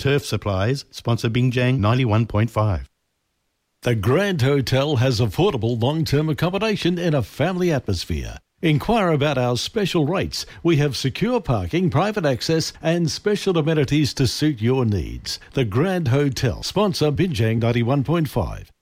Turf Supplies sponsor Bingjang 91.5. The Grand Hotel has affordable long-term accommodation in a family atmosphere. Inquire about our special rates. We have secure parking, private access and special amenities to suit your needs. The Grand Hotel, sponsor Binjang 91.5.